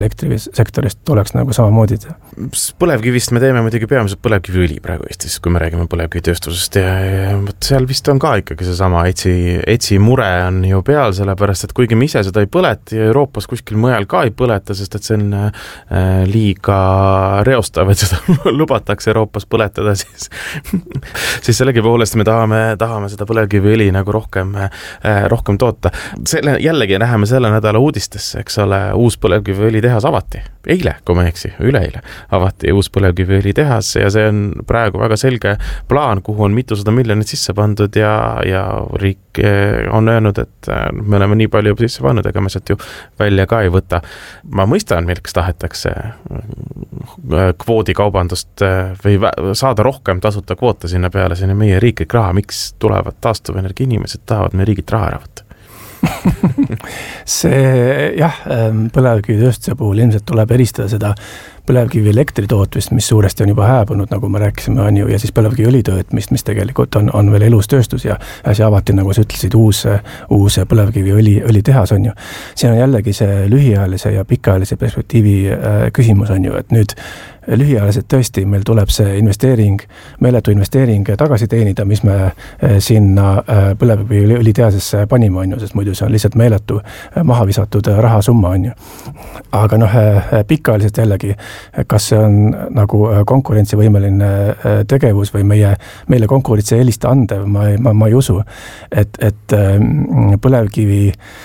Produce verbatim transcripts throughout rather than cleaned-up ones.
elektrisektorist oleks nagu samamoodi. Põlevkivist me teeme muidugi peamiselt põlevkiviõli praegu Eestis, kui me räägime põlevkivitööstusest ja, ja seal vist on ka ikkagi seesama etsi, etsi mure on ju peal, sellepärast et kuigi me ise seda ei põleta ja Euroopas kuskil mujal ka ei põleta, sest et see on äh, liiga reostav, et seda lubatakse Euroopas põletada, siis, siis sellegi poolest me tahame, tahame seda põlevkiviõli nagu rohkem, äh, rohkem toota. Selle, jällegi läheme selle nädala uudistesse, eks ole, uus põlevkiviõli tehas avati. Eile, kui ma eksi, üleeile avati uus põlevkiviõli tehas ja see on praegu väga selge plaan, kuhu on mitusada miljonit sisse pandud ja, ja riik on öelnud, et me oleme nii palju juba sisse pannud, ega me sealt ju välja ka ei võta. Ma mõistan, milleks tahetakse kvoodikaubandust või saada rohkem tasuta kvoote sinna peale, sinna meie riiklik raha, miks tulevad taastuvenergia inimesed, tahavad meie riigilt raha ära võtta. see jah, põlevkivitööstuse puhul ilmselt tuleb eristada seda põlevkivi elektri tootmist, mis suuresti on juba hääbunud, nagu me rääkisime, on ju, ja siis põlevkivi õli töötmist, mis tegelikult on, on veel elus tööstus ja äsja avati, nagu sa ütlesid, uus, uus põlevkivi õli, õli tehas, on ju. Siin on jällegi see lühiajalise ja pikaajalise perspektiivi äh, küsimus, on ju, et nüüd lühiajaliselt tõesti meil tuleb see investeering, meeletu investeering tagasi teenida, mis me sinna põlevkivi õli tehasesse panime, on ju, sest muidu see on lihtsalt meeletu maha visatud rahasumma, on ju. Aga noh, pikaajaliselt jällegi, kas see on nagu konkurentsivõimeline tegevus või meie, meile konkurentsi eelist andev, ma, ma, ma ei usu, et, et põlevkivi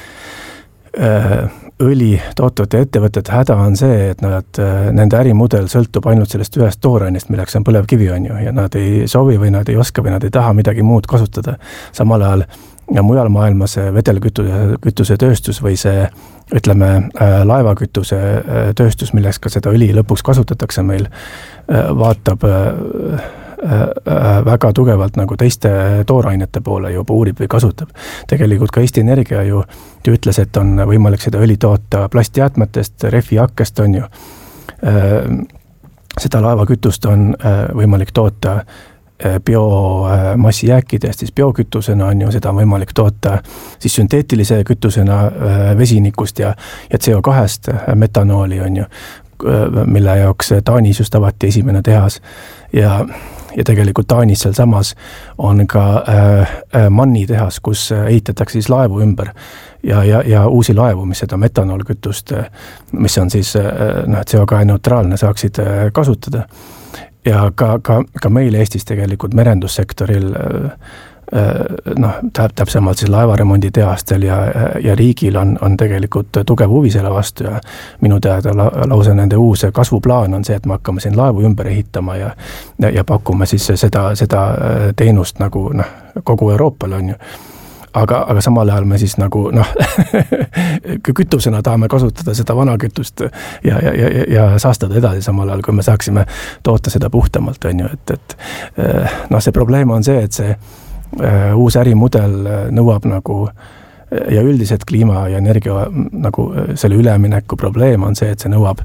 õli tootuvate ettevõtete häda on see, et nad, nende ärimudel sõltub ainult sellest ühest toorainest, milleks on põlevkivi, on ju, ja nad ei soovi või nad ei oska või nad ei taha midagi muud kasutada. Samal ajal ja mujal maailmas vedelkütuse, kütuse tööstus või see, ütleme, laevakütuse tööstus, milleks ka seda õli lõpuks kasutatakse meil, vaatab väga tugevalt nagu teiste toorainete poole juba uurib või kasutab. Tegelikult ka Eesti Energia ju, ju ütles, et on võimalik seda õli toota plastjäätmetest, refihakkest on ju. Seda laevakütust on võimalik toota biomassijääkidest, siis biokütusena on ju, seda on võimalik toota siis sünteetilise kütusena vesinikust ja, ja C O kahest metanooli on ju, mille jaoks Taanis just avati esimene tehas ja ja tegelikult Taanis seal samas on ka äh, manni tehas, kus ehitatakse siis laevu ümber ja, ja, ja uusi laevu, mis seda metanoolkütust, mis on siis noh, C O kahe neutraalne, saaksid kasutada. Ja ka, ka, ka meil Eestis tegelikult merendussektoril noh, täpsemalt siis laevaremondi tehastel ja, ja riigil on, on tegelikult tugev huvi selle vastu ja minu teada la, lausa nende uus kasvuplaan on see, et me hakkame siin laevu ümber ehitama ja, ja, ja pakume siis seda, seda teenust nagu noh, kogu Euroopale on ju. Aga, aga samal ajal me siis nagu noh, kütusena tahame kasutada seda vanakütust ja, ja, ja, ja saastada edasi samal ajal, kui me saaksime toota seda puhtamalt, on ju, et, et noh, see probleem on see, et see uus ärimudel nõuab nagu ja üldiselt kliima ja energia nagu selle ülemineku probleem on see, et see nõuab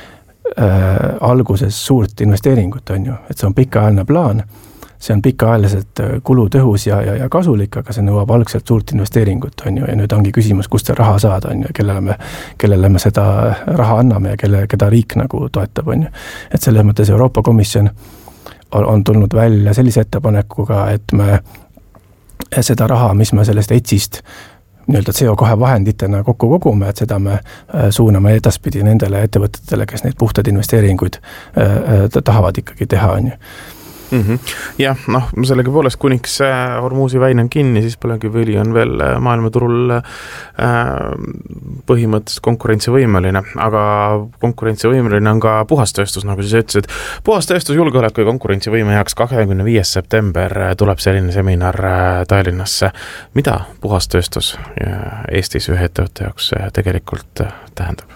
äh, alguses suurt investeeringut, on ju, et see on pikaajaline plaan, see on pikaajaliselt kulutõhus ja, ja, ja kasulik, aga see nõuab algselt suurt investeeringut, on ju, ja nüüd ongi küsimus, kust see raha saada, on ju, kellele me, kellele me seda raha anname ja kelle, keda riik nagu toetab, on ju. Et selles mõttes Euroopa Komisjon on, on tulnud välja sellise ettepanekuga, et me seda raha, mis me sellest etsist nii-öelda C O kahe vahenditena kokku kogume, et seda me suuname edaspidi nendele ettevõtetele, kes neid puhtad investeeringuid tahavad ikkagi teha, on ju. Mm-hmm. Jah, noh, sellegi poolest kuniks Hormuzi väin on kinni, siis põlevkiviõli on veel maailmaturul põhimõtteliselt konkurentsivõimeline, aga konkurentsivõimeline on ka puhastööstus, nagu siis ütlesid. Puhastööstus julgeoleku ja konkurentsivõime heaks kahekümne viies september tuleb selline seminar Tallinnasse. Mida puhastööstus Eestis ühe ettevõtte jaoks tegelikult tähendab?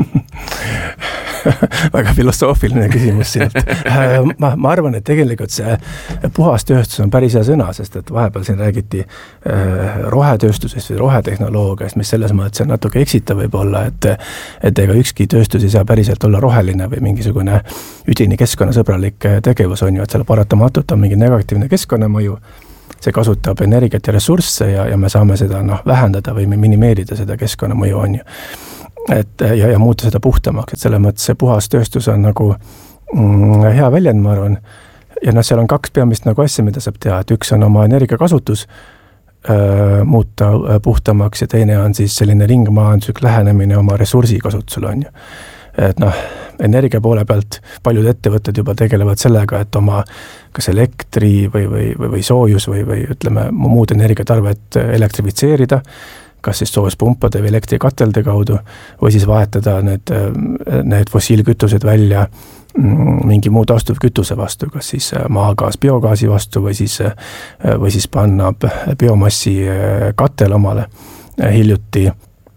Väga filosoofiline küsimus sinult. Ma, ma arvan, et tegelikult see puhastööstus on päris hea sõna, sest et vahepeal siin räägiti rohetööstusest või rohetehnoloogiast, mis selles mõttes on natuke eksitav võib olla, et, et ega ükski tööstus ei saa päriselt olla roheline või mingisugune üdini keskkonnasõbralik tegevus on ju, et seal paratamatult on mingi negatiivne keskkonnamõju, see kasutab energiat ja ressursse ja, ja me saame seda noh, vähendada või minimeerida seda keskkonnamõju on ju. et ja, ja muuta seda puhtamaks, et selles mõttes see puhas tööstus on nagu mm, hea väljend, ma arvan. Ja noh, seal on kaks peamist nagu asja, mida saab teha, et üks on oma energiakasutus äh, muuta puhtamaks ja teine on siis selline ringmajanduslik lähenemine oma ressursikasutusele, on ju. Et noh, energia poole pealt paljud ettevõtted juba tegelevad sellega, et oma kas elektri või, või, või, või soojus või, või ütleme muud energiatarvet elektrifitseerida, kas siis soojuspumpade või elektrikatelde kaudu või siis vahetada need, need fossiilkütused välja mingi muu taastuv kütuse vastu, kas siis maagaas biogaasi vastu või siis, või siis panna biomassi katel omale. Hiljuti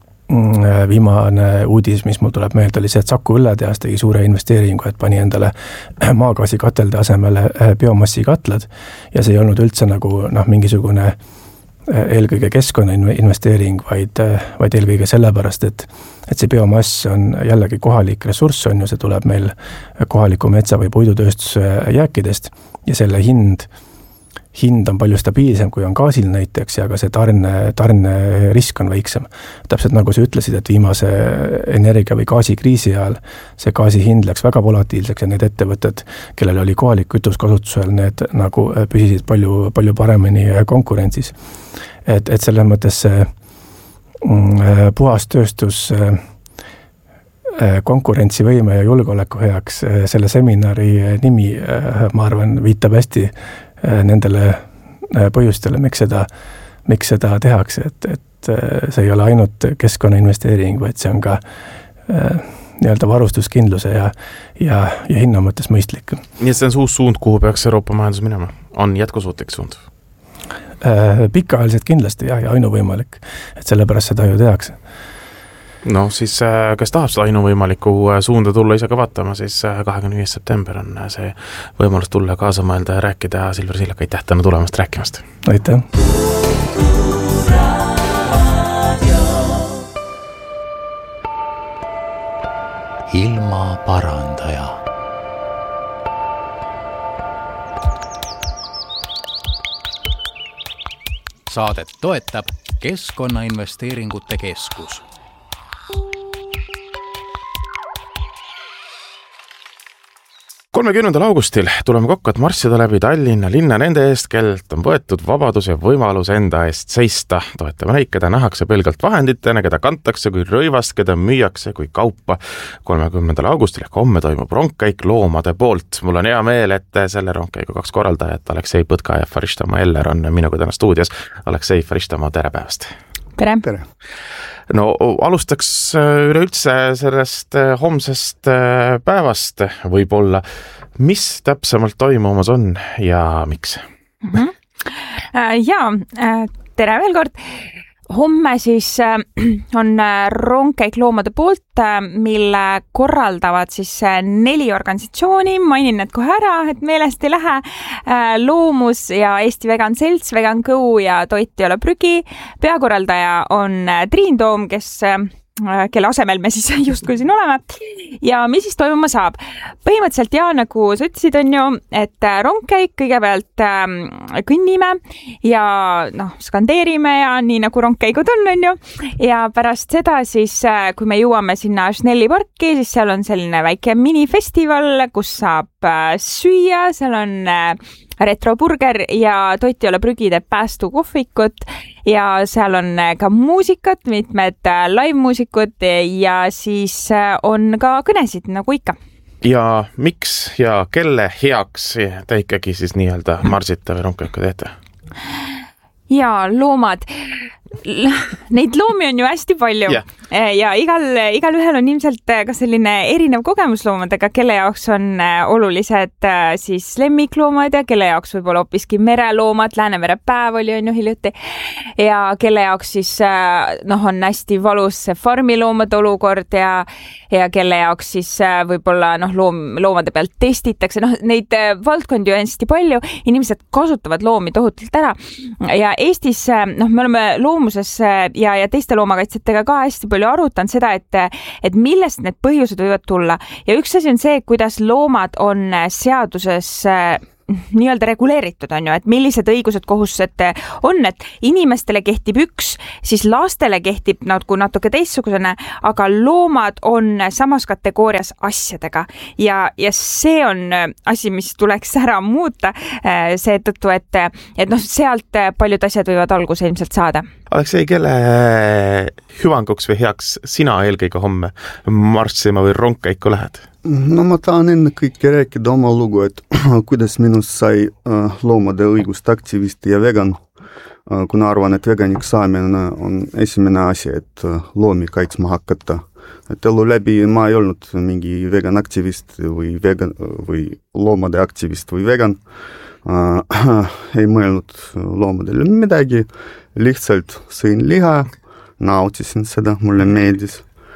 viimane uudis, mis mul tuleb meelde, oli see, et Saku õlletehas tegi suure investeeringu, et pani endale maagaasi katelde asemele biomassi katlad ja see ei olnud üldse nagu noh, mingisugune eelkõige keskkonna investeering, vaid, vaid eelkõige sellepärast, et, et see biomass on jällegi kohalik ressurss, on ju, see tuleb meil kohaliku metsa või puidutööstuse jääkidest ja selle hind hind on palju stabiilsem, kui on gaasil näiteks ja ka see tarne, tarne risk on väiksem. Täpselt nagu sa ütlesid, et viimase energia- või gaasikriisi ajal see gaasi hind läks väga volatiilseks ja need ettevõtted, kellel oli kohalik kütus kasutusel, need nagu püsisid palju, palju paremini konkurentsis. Et, et selles mõttes see mm, puhas tööstus konkurentsivõime ja julgeoleku heaks, selle seminari nimi, ma arvan, viitab hästi nendele põhjustele, miks seda, miks seda tehakse, et, et see ei ole ainult keskkonnainvesteering, vaid see on ka nii-öelda varustuskindluse ja, ja, ja hinna mõttes mõistlik. Nii et see on uus suund, kuhu peaks Euroopa majandus minema? On jätkusuutlik suund? Pikaajaliselt kindlasti jah, ja ainuvõimalik, et sellepärast seda ju tehakse. No siis, kes tahab seda ainuvõimaliku suunda tulla ise ka vaatama, siis kahekümne viies september on see võimalus tulla kaasa mõelda ja rääkida. Silver Sillak, aitäh täna tulemast rääkimast. Aitäh. Ilma parandaja. Saadet toetab Keskkonnainvesteeringute Keskus. kolmekümnendal augustil tuleme kokku, et marssida läbi Tallinna linna nende eest, kellelt on võetud vabadus ja võimalus enda eest seista. Toetame neid, keda nähakse pelgalt vahenditena, keda kantakse kui rõivast, keda müüakse kui kaupa. kolmekümnendal augustil ehk homme toimub rongkäik loomade poolt. Mul on hea meel, et selle rongkäigu kaks korraldajat, Aleksei Põtka ja Faristama Eller on minuga täna stuudios. Aleksei, Faristama, tere päevast! Tere! Tere! No alustaks üleüldse sellest homsest päevast võib-olla. Mis täpsemalt toimumas on ja miks? Mm-hmm. Ja, tere veel kord! Homme siis on rongkäik loomade poolt, mille korraldavad siis neli organisatsiooni, mainin need kohe ära, et meelest ei lähe, Loomus ja Eesti Vegan Selts, Vegan Go ja Toit ei ole prügi. Peakorraldaja on Triin Toom, kes kelle asemel me siis justkui siin oleme. Ja mis siis toimuma saab? Põhimõtteliselt ja nagu sa ütlesid on ju, et rongkäik kõigepealt ähm, kõnnime ja noh, skandeerime ja nii nagu rongkäigud on, on ju. Ja pärast seda siis, kui me jõuame sinna Schnelli parki, siis seal on selline väike minifestival, kus saab äh, süüa, seal on äh, retroburger ja Toit ei ole prügi teeb päästu kohvikut ja seal on ka muusikat, mitmed live-muusikud ja siis on ka kõnesid nagu ikka. Ja miks ja kelle heaks te ikkagi siis nii-öelda marsite või rongkäiku teete? Ja loomad. Neid loomi on ju hästi palju yeah. ja igal, igal ühel on ilmselt ka selline erinev kogemus loomadega, kelle jaoks on olulised siis lemmikloomad ja kelle jaoks võib-olla hoopiski mereloomad, Läänemere päev oli on ju hiljuti ja kelle jaoks siis noh, on hästi valus farmiloomade olukord ja, ja kelle jaoks siis võib-olla noh, loom, loomade pealt testitakse, noh neid valdkondi on hästi palju, inimesed kasutavad loomi tohutult ära ja Eestis noh, me oleme loom ja, ja teiste loomakaitsjatega ka hästi palju arutanud seda, et, et millest need põhjused võivad tulla. Ja üks asi on see, kuidas loomad on seaduses nii-öelda reguleeritud, on ju, et millised õigused, kohustused on, et inimestele kehtib üks, siis lastele kehtib nagu natuke teistsugusena, aga loomad on samas kategoorias asjadega ja, ja see on asi, mis tuleks ära muuta seetõttu, et, et noh, sealt paljud asjad võivad alguse ilmselt saada. Aleksei, kelle hüvanguks või heaks sina eelkõige homme marssima või rongkäiku lähed? No ma tahan enne kõike rääkida oma lugu, et kuidas minust sai loomade õiguste aktivisti ja vegan, kuna arvan, et veganiks saamine on esimene asi, et loomi kaitsma hakata. Et elu läbi ma ei olnud mingi vegan aktivist või, vegan, või loomade aktivist või vegan. Ei mõelnud loomadele midagi, lihtsalt sõin liha, nautisin seda, mulle meeldis.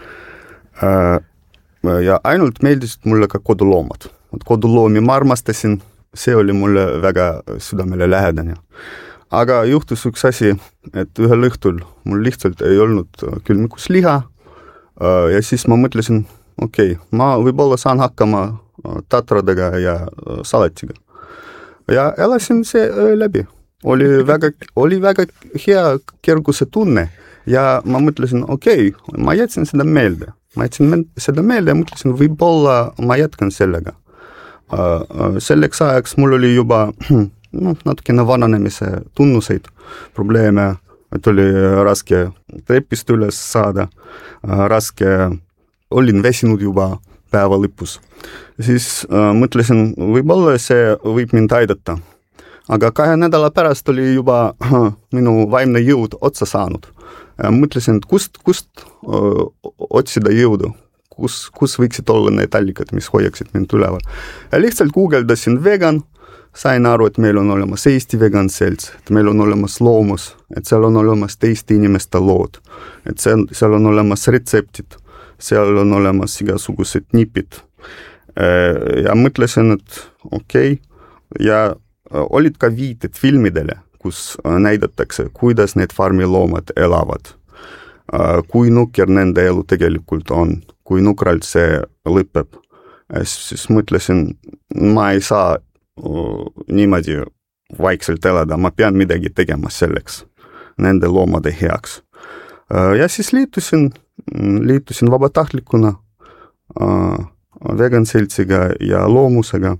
Ja ainult meeldisid mulle ka koduloomad. Koduloomi ma armastasin, see oli mulle väga südamele lähedane. Aga juhtus üks asi, et ühel õhtul mul lihtsalt ei olnud külmikus liha ja siis ma mõtlesin, okei, okay, ma võib-olla saan hakkama tatradega ja salatiga. Ja elasin see läbi. Oli väga, oli väga hea kerguse tunne ja ma mõtlesin, okei, okay, ma jätsin seda meelde. Ma jätsin seda meelde ja mõtlesin, võib-olla ma jätkan sellega. Selleks ajaks mul oli juba no, natukene vananemise tunnuseid, probleeme, et oli raske trepist üles saada, raske, olin väsinud juba päeva lõpus. Siis mõtlesin, võib-olla see võib mind aidata. Aga kahe nädala pärast oli juba minu vaimne jõud otsa saanud. Mõtlesin, et kust, kust öö, otsida jõudu, kus, kus võiksid olla need allikad, mis hoiaksid mind üleval. Ja lihtsalt guugeldasin vegan, sain aru, et meil on olemas Eesti vegan selts, et meil on olemas loomus, et seal on olemas teiste inimeste lood, et seal, seal on olemas retseptid, seal on olemas igasugused nipid. Ja mõtlesin, et okei, okay. Ja olid ka viited filmidele, kus näidatakse, kuidas need farmiloomad elavad, kui nukker nende elu tegelikult on, kui nukralt see lõpeb. Siis mõtlesin, ma ei saa niimoodi vaikselt elada, ma pean midagi tegema selleks, nende loomade heaks. Ja siis liitusin, liitusin vabatahtlikuna vegan seltsiga ja loomusega.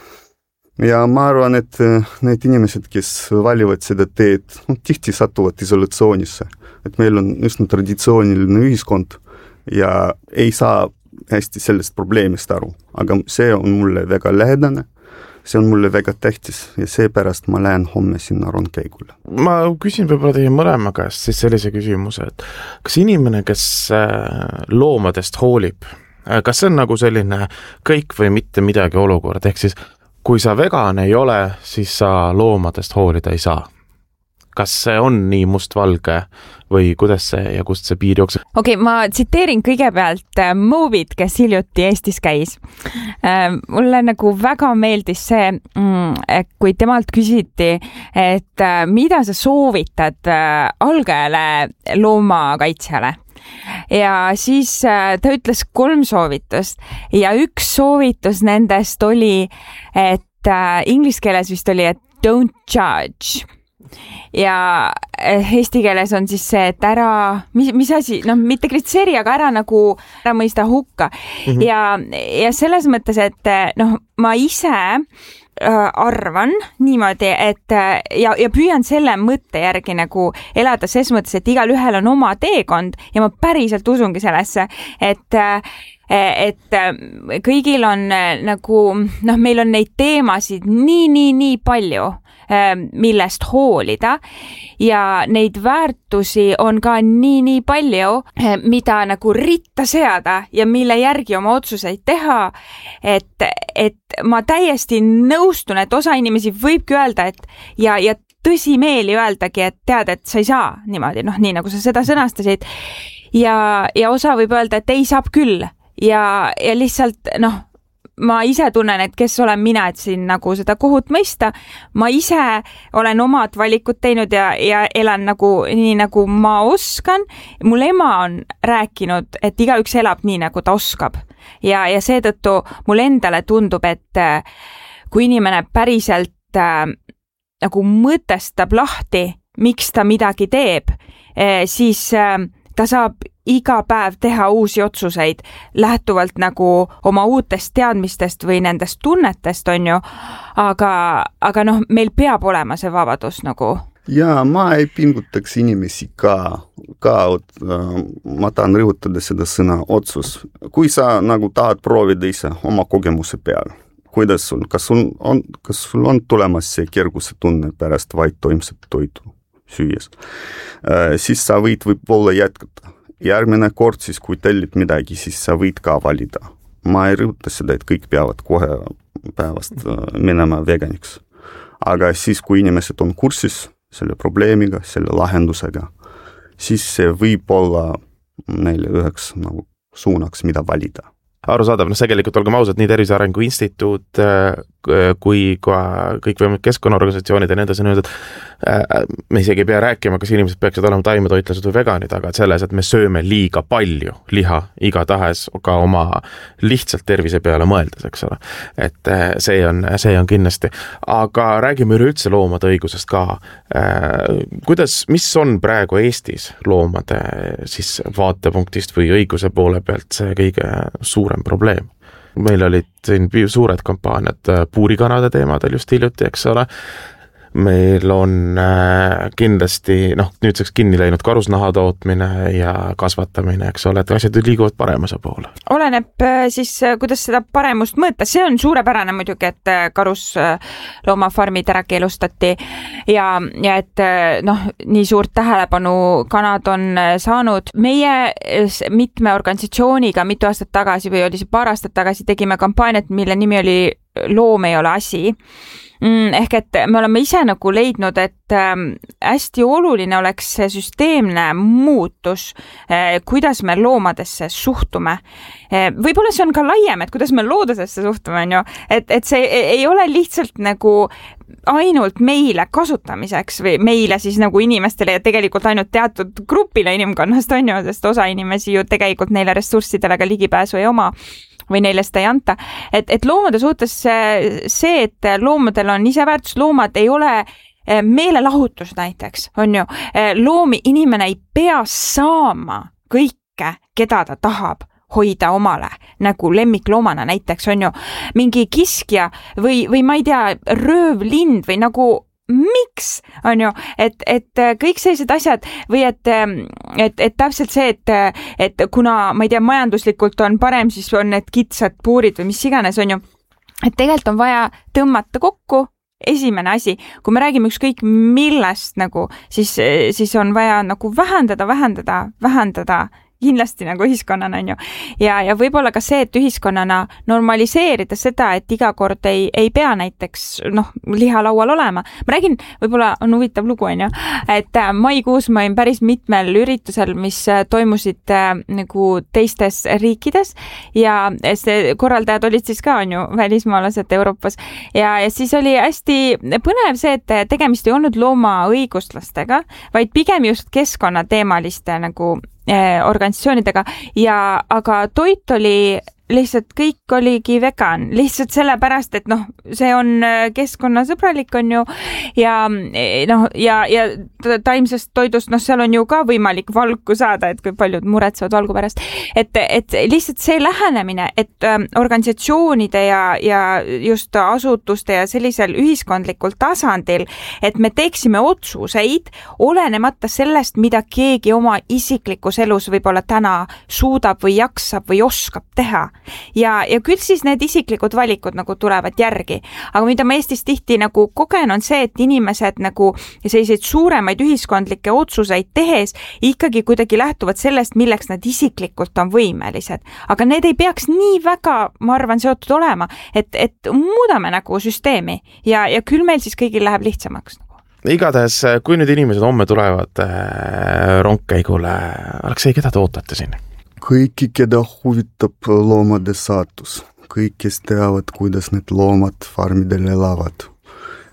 Ja ma arvan, et need inimesed, kes valivad seda teed, no, tihti satuvad isolatsioonisse. Et meil on üsna traditsiooniline ühiskond ja ei saa hästi sellest probleemist aru. Aga see on mulle väga lähedane, see on mulle väga tähtis ja seepärast ma lähen homme sinna rongkäigule. Ma küsin võib-olla teie mõlema käest siis sellise küsimuse, et kas inimene, kes loomadest hoolib, kas see on nagu selline kõik või mitte midagi olukord, ehk siis kui sa vegan ei ole, siis sa loomadest hoolida ei saa. Kas see on nii mustvalge või kuidas see ja kust see piir jookseb? Okei, okay, ma tsiteerin kõigepealt Movit, kes hiljuti Eestis käis. Mulle nagu väga meeldis see, kui temalt küsiti, et mida sa soovitad algajale loomakaitsjale. Ja siis ta ütles kolm soovitust ja üks soovitus nendest oli, et inglise keeles vist oli, et don't judge. Ja eesti keeles on siis see, et ära, mis, mis asi, noh, mitte kritiseeri, aga ära nagu ära mõista hukka. Mm-hmm. Ja, ja selles mõttes, et noh, ma ise arvan niimoodi, et ja, ja püüan selle mõtte järgi nagu elada ses mõttes, et igal ühel on oma teekond ja ma päriselt usungi sellesse, et et kõigil on nagu, noh, meil on neid teemasid nii, nii, nii palju, millest hoolida ja neid väärtusi on ka nii, nii palju, mida nagu ritta seada ja mille järgi oma otsuseid teha, et, et ma täiesti nõustun, et osa inimesi võibki öelda, et ja, ja tõsimeeli öeldagi, et tead, et sa ei saa niimoodi, noh, nii nagu sa seda sõnastasid ja, ja osa võib öelda, et ei saab küll ja, ja lihtsalt, noh, ma ise tunnen, et kes olen mina, et siin nagu seda kohut mõista. Ma ise olen omad valikud teinud ja, ja elan nagu nii, nagu ma oskan. Mul ema on rääkinud, et igaüks elab nii, nagu ta oskab. Ja, ja seetõttu mul endale tundub, et kui inimene päriselt äh, nagu mõtestab lahti, miks ta midagi teeb, äh, siis äh, ta saab iga päev teha uusi otsuseid lähtuvalt nagu oma uutest teadmistest või nendest tunnetest, on ju, aga, aga noh, meil peab olema see vabadus nagu. Ja ma ei pingutaks inimesi ka, ka äh, ma tahan rõhutada seda sõna otsus. Kui sa nagu tahad proovida ise oma kogemuse peal, kuidas sul, kas sul on, kas sul on tulemas see kerguse tunne pärast vaid toimset toitu süües, äh, siis sa võid võib-olla jätkata. Järgmine kord siis, kui tellid midagi, siis sa võid ka valida. Ma ei rõhuta seda, et kõik peavad kohe päevast äh, minema veganiks. Aga siis, kui inimesed on kursis selle probleemiga, selle lahendusega, siis see võib olla neile üheks nagu suunaks, mida valida. Arusaadav, noh tegelikult olgem ausad, nii Tervise Arengu Instituut kui ka kõikvõimalikud keskkonnaorganisatsioonid ja nendes on öeldud, et me isegi ei pea rääkima, kas inimesed peaksid olema taimetoitlased või vegaanid, aga selles, et me sööme liiga palju liha igatahes ka oma lihtsalt tervise peale mõeldes, eks ole. Et see on, see on kindlasti. Aga räägime üleüldse loomade õigusest ka. Kuidas, mis on praegu Eestis loomade siis vaatepunktist või õiguse poole pealt see kõige suurem probleem? Meil olid siin suured kampaaniad puurikanade teemadel just hiljuti, eks ole. Meil on kindlasti, noh, nüüdseks kinni läinud karusnaha tootmine ja kasvatamine, eks ole, et asjad liiguvad paremuse poole. Oleneb siis, kuidas seda paremust mõõta. See on suurepärane muidugi, et karusloomafarmid ära keelustati ja, ja et noh, nii suurt tähelepanu kanad on saanud. Meie mitme organisatsiooniga mitu aastat tagasi või oli see paar aastat tagasi tegime kampaaniat, mille nimi oli Loom ei ole asi. Ehk et me oleme ise nagu leidnud, et hästi oluline oleks see süsteemne muutus, kuidas me loomadesse suhtume. Võib-olla see on ka laiem, et kuidas me loodusesse suhtume, on ju? Et, et see ei ole lihtsalt nagu ainult meile kasutamiseks või meile siis nagu inimestele ja tegelikult ainult teatud grupile inimkonnast, on ju, sest osa inimesi ju tegelikult neile ressurssidele ka ligipääsu ei oma või neile seda ei anta. Et, et loomade suhtes see, et loomadel on iseväärtus, loomad ei ole meelelahutus näiteks, on ju. Loomi inimene ei pea saama kõike, keda ta tahab hoida omale, nagu lemmikloomana näiteks, on ju. Mingi kiskja või, või ma ei tea, röövlind või nagu miks, on ju, et, et kõik sellised asjad või et, et, et täpselt see, et, et kuna, ma ei tea, majanduslikult on parem, siis on need kitsad puurid või mis iganes, on ju, et tegelikult on vaja tõmmata kokku esimene asi, kui me räägime ükskõik millest nagu, siis, siis on vaja nagu vähendada, vähendada, vähendada kindlasti nagu ühiskonnana, on ju. Ja, ja võib-olla ka see, et ühiskonnana normaliseerida seda, et iga kord ei, ei pea näiteks noh, liha laual olema. Ma räägin, võib-olla on huvitav lugu, on ju, et maikuus ma olin päris mitmel üritusel, mis toimusid nagu teistes riikides ja see korraldajad olid siis ka, on ju, välismaalased Euroopas ja, ja siis oli hästi põnev see, et tegemist ei olnud looma õiguslastega, vaid pigem just keskkonnateemaliste nagu organisatsioonidega ja aga toit oli lihtsalt kõik oligi vegan, lihtsalt sellepärast, et noh, see on keskkonnasõbralik, on ju, ja noh, ja, ja taimsest toidust, noh, seal on ju ka võimalik valku saada, et kui paljud muretsevad valgu pärast, et, et lihtsalt see lähenemine, et organisatsioonide ja, ja just asutuste ja sellisel ühiskondlikul tasandil, et me teeksime otsuseid, olenemata sellest, mida keegi oma isiklikus elus võib-olla täna suudab või jaksab või oskab teha. Ja, ja küll siis need isiklikud valikud nagu tulevad järgi. Aga mida ma Eestis tihti nagu kogen on see, et inimesed nagu selliseid suuremaid ühiskondlikke otsuseid tehes ikkagi kuidagi lähtuvad sellest, milleks nad isiklikult on võimelised. Aga need ei peaks nii väga, ma arvan, seotud olema, et, et muudame nagu süsteemi ja, ja küll meil siis kõigil läheb lihtsamaks. Igatahes, kui nüüd inimesed homme tulevad äh, rongkäigule, Aleksei, keda te ootate siin? Kõiki, keda huvitab loomade saatus. Kõik, kes teavad, kuidas need loomad farmidel elavad.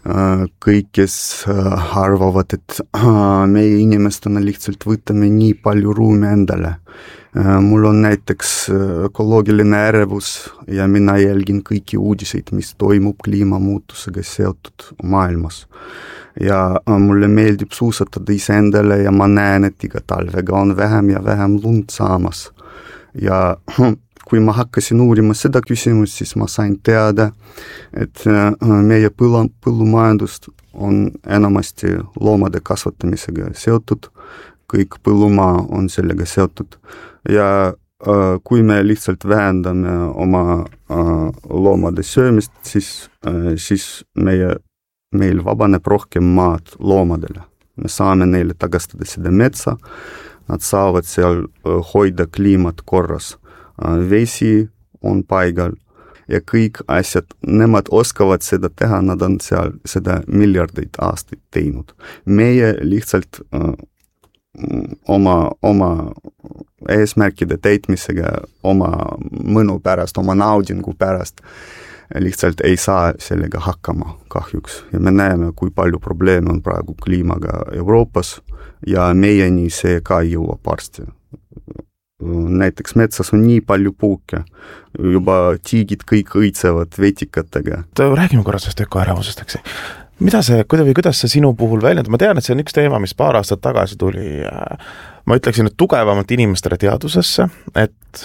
kõik, kes arvavad, et meie inimestena lihtsalt võtame nii palju ruumi endale. Mul on näiteks ökoloogiline ärevus ja mina jälgin kõiki uudiseid, mis toimub kliimamuutusega seotud maailmas. Ja mulle meeldib suusatada iseendale ja ma näen, et iga talvega on vähem ja vähem lund saamas. Ja kui ma hakkasin uurima seda küsimust, siis ma sain teada, et meie põlla, põllumajandust on enamasti loomade kasvatamisega seotud, kõik põllumaa on sellega seotud ja kui me lihtsalt vähendame oma loomade söömist, siis, siis meie, meil vabaneb rohkem maad loomadele. Me saame neile tagastada seda metsa, nad saavad seal hoida kliimat korras. Vesi on paigal ja kõik asjad, nemad oskavad seda teha, nad on seal seda miljardeid aastaid teinud. Meie lihtsalt äh, oma, oma eesmärkide täitmisega, oma mõnu pärast, oma naudingu pärast lihtsalt ei saa sellega hakkama kahjuks. Ja me näeme, kui palju probleeme on praegu kliimaga Euroopas ja meieni see ka jõuab varsti. Näiteks metsas on nii palju puuke, juba tiigid kõik õitsevad vetikatega. Räägime korra sellest ökoärevusest, eks. Mida see, või kuidas see sinu puhul väljendab? Ma tean, et see on üks teema, mis paar aastat tagasi tuli, ma ütleksin, et tugevamalt inimestele teadusesse, et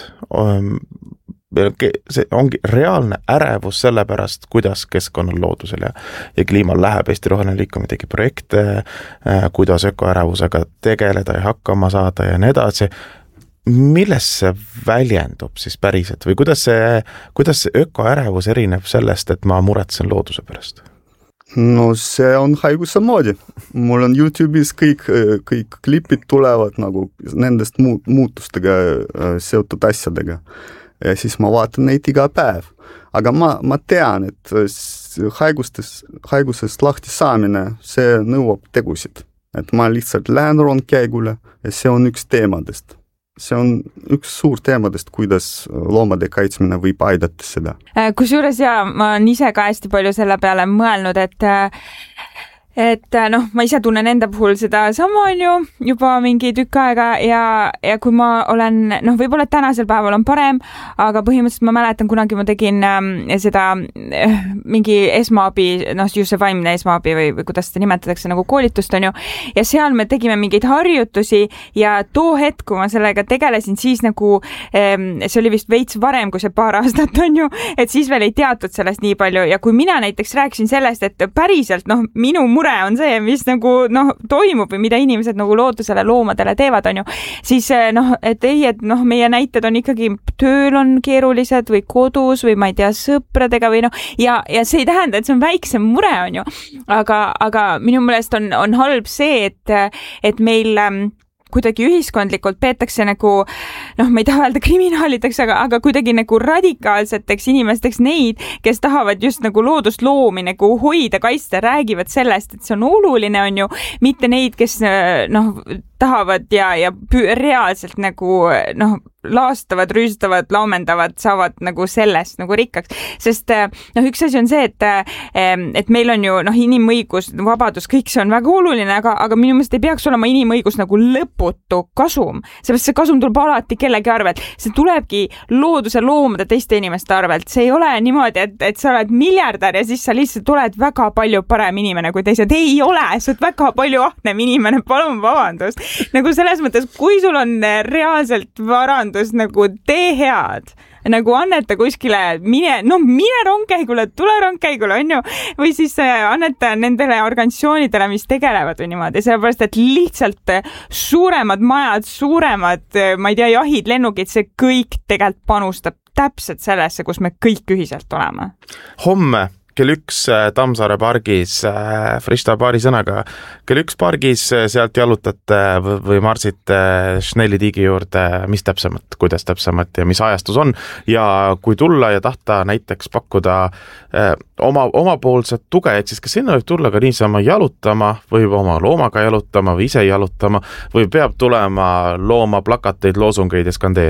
see ongi reaalne ärevus selle pärast, kuidas keskkonnal, loodusel ja, ja kliimal läheb. Eesti Roheline Liikumine tegi projekte, kuidas ökoärevusega tegeleda ja hakkama saada ja nii edasi. Milles see väljendub siis päriselt või kuidas see, kuidas see ökoärevus erineb sellest, et ma muretsen looduse pärast? No see on haiguse moodi. Mul on YouTube'is kõik, kõik klipid tulevad nagu nendest muutustega seotud asjadega. Ja siis ma vaatan neid iga päev. Aga ma, ma tean, et haigustes, haigusest lahti saamine, see nõuab tegusid. Et ma lihtsalt lähen rongkäigule ja see on üks teemadest. See on üks suur teemadest, kuidas loomade kaitsmine võib aidata seda. Kusjuures ja ma olen ise ka hästi palju selle peale mõelnud, et et noh, ma ise tunnen enda puhul seda sama on ju juba mingi tükk aega ja, ja kui ma olen, noh, võib-olla tänasel päeval on parem, aga põhimõtteliselt ma mäletan, kunagi ma tegin ähm, seda äh, mingi esmaabi, noh, just see vaimne esmaabi või, või kuidas seda nimetatakse nagu koolitust on ju, ja seal me tegime mingeid harjutusi ja too hetk, kui ma sellega tegelesin, siis nagu ähm, see oli vist veits varem, kui see paar aastat on ju, et siis veel ei teatud sellest nii palju ja kui mina näiteks rääkisin sellest, et päriselt, noh, minu mure on see, mis nagu, noh, toimub või mida inimesed nagu loodusele, loomadele teevad, on ju, siis noh, et ei, et noh, meie näited on ikkagi, tööl on keerulised või kodus või ma ei tea, sõpradega või noh, ja, ja see ei tähenda, et see on väiksem mure, on ju, aga, aga minu meelest on, on halb see, et, et meil kuidagi ühiskondlikult peetakse nagu, noh, ma ei taha öelda kriminaalideks, aga, aga kuidagi nagu radikaalseteks inimesteks neid, kes tahavad just nagu loodust loomi nagu hoida, kaitsta, räägivad sellest, et see on oluline, on ju, mitte neid, kes noh, tahavad ja, ja reaalselt nagu, noh, laastavad, rüüstavad, laamendavad, saavad nagu sellest nagu rikkaks. Sest noh, üks asi on see, et, et meil on ju noh, inimõigus, vabadus, kõik see on väga oluline, aga, aga minu meelest ei peaks olema inimõigus nagu lõputu kasum. Seepärast see kasum tuleb alati kellegi arvelt. See tulebki looduse, loomade, teiste inimeste arvelt. See ei ole niimoodi, et, et sa oled miljardär ja siis sa lihtsalt oled väga palju parem inimene kui teised. Ei ole, sa oled väga palju ahnem inimene, palun vabandust. Nagu selles mõttes, kui sul on reaalselt varandus, nagu tee head, nagu anneta kuskile, mine, no mine rongkäigule, tule rongkäigule, on ju, või siis anneta nendele organisatsioonidele, mis tegelevad või niimoodi, sellepärast, et lihtsalt suuremad majad, suuremad, ma ei tea, jahid, lennukid, see kõik tegelikult panustab täpselt sellesse, kus me kõik ühiselt oleme. Homme kell üks Tammsaare pargis, Frista paari sõnaga, kell üks pargis sealt jalutate või marsite Schnelli tiigi juurde, mis täpsemalt, kuidas täpsemalt ja mis ajastus on ja kui tulla ja tahta näiteks pakkuda oma, omapoolset tuge, et siis kas sinna võib tulla ka niisama jalutama või oma loomaga jalutama või ise jalutama või peab tulema looma plakateid, loosungeid ja skandeerima?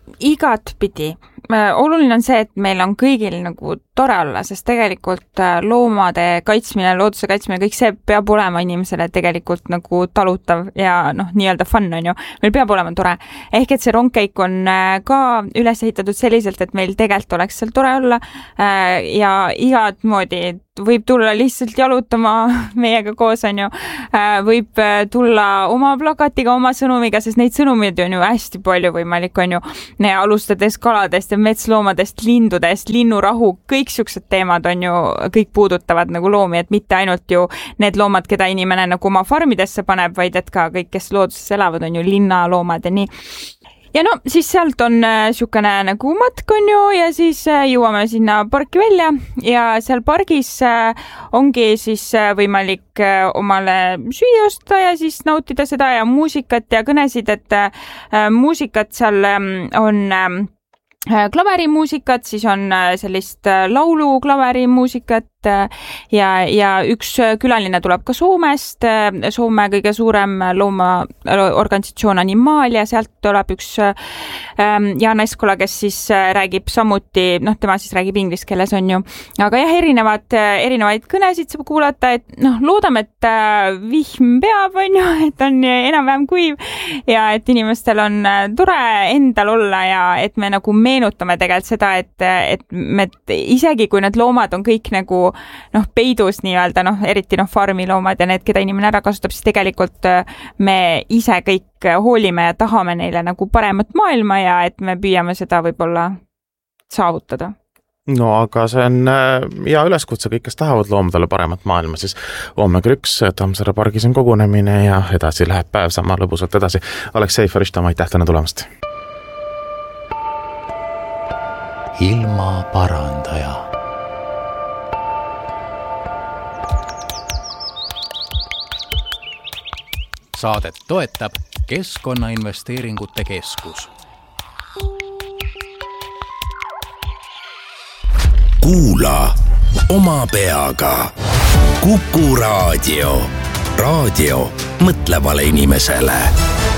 igat pidi. Oluline on see, et meil on kõigil nagu tore olla, sest tegelikult loomade kaitsmine, looduse kaitsmine, kõik see peab olema inimesele tegelikult nagu talutav ja noh, nii-öelda fun on ju. Meil peab olema tore. Ehk et see rongkäik on ka üles ehitatud selliselt, et meil tegelikult oleks seal tore olla ja igat moodi võib tulla lihtsalt jalutama meiega koos, on ju. Võib tulla oma plakatiga, oma sõnumiga, sest neid sõnumid on ju hästi palju võimalik, on ju. Alustades kaladest ja metsloomadest, lindudest, linnurahu, kõik siuksed teemad on ju, kõik puudutavad nagu loomi, et mitte ainult ju need loomad, keda inimene nagu oma farmidesse paneb, vaid et ka kõik, kes looduses elavad, on ju linnaloomad ja nii. Ja no, siis sealt on siukene nagu matk on ju ja siis jõuame sinna parki välja ja seal pargis ongi siis võimalik omale süüa osta ja siis nautida seda ja muusikat ja kõnesid, et muusikat seal on klaverimuusikat, siis on sellist laulu klaverimuusikat ja, ja üks külaline tuleb ka Soomest, Soome kõige suurem loomaorganisatsioon Animalia, sealt tuleb üks Jaan Eskola, kes siis räägib samuti, noh, tema siis räägib inglise keeles on ju, aga jah, erinevad, erinevaid kõnesid saab kuulata, et noh, loodame, et vihm peab, on ju, et on enam-vähem kuiv ja et inimestel on tore endal olla ja et me nagu meenutame tegelikult seda, et, et me isegi kui need loomad on kõik nagu noh, peidus nii-öelda, noh, eriti noh, farmiloomad ja need, keda inimene ära kasutab, siis tegelikult me ise kõik hoolime ja tahame neile nagu paremat maailma ja et me püüame seda võib-olla saavutada. No aga see on hea üleskutse, kõik, kes tahavad loomadele paremat maailma, siis homme kell üks Tammsaare pargis on kogunemine ja edasi läheb päev sama lõbusalt edasi. Aleksei Farishtam, aitäh täna tulemast! Ilma parandaja. Saadet toetab Keskkonnainvesteeringute Keskus. Kuula oma peaga. Kuku raadio. Raadio mõtlevale inimesele.